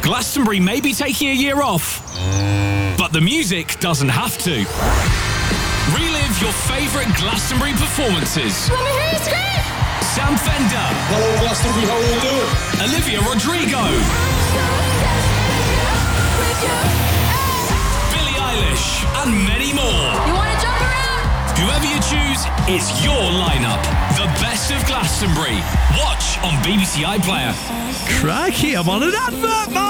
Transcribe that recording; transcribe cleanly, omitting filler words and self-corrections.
Glastonbury may be taking a year off, but the music doesn't have to. Relive your favourite Glastonbury performances. Let me hear you scream! Sam Fender. Hello, Glastonbury, how are you doing? Olivia Rodrigo. Billie Eilish, and many more. You want to jump around? Whoever you choose, it's your lineup. The best of Glastonbury. Watch on BBC iPlayer. Crikey, I'm on an advert, man!